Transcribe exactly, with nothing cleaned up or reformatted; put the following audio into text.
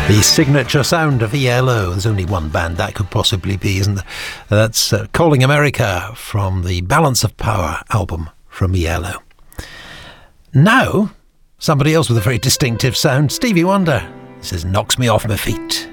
The signature sound of E L O. There's only one band that could possibly be, isn't there? That's uh, Calling America from the Balance of Power album from E L O. Now, somebody else with a very distinctive sound, Stevie Wonder. This is Knocks Me Off My Feet.